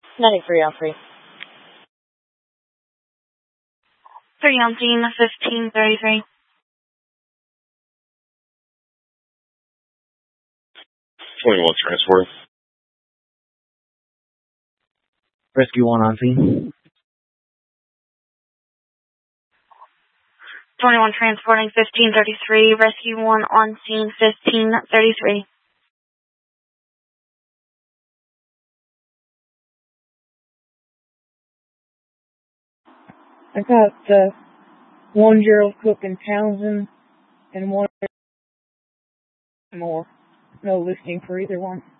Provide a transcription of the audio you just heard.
93 on 3. 3 on scene, 1533. 21 transport. Rescue 1 on scene. 21 transporting 1533. Rescue 1 on scene, 1533. I got 1 Gerald Cook and Townsend and 1 more. No listing for either one.